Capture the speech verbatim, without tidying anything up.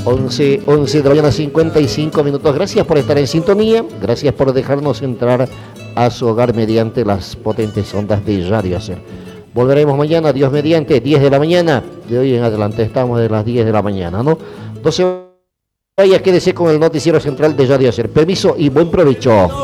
once, once de la mañana, cincuenta y cinco minutos. Gracias por estar en sintonía, gracias por dejarnos entrar a su hogar mediante las potentes ondas de Radio Hacer. Volveremos mañana, Dios mediante, diez de la mañana. De hoy en adelante estamos de las diez de la mañana, ¿no? doce. Vaya, quédese con el noticiero central de Radio Hacer. Permiso y buen provecho.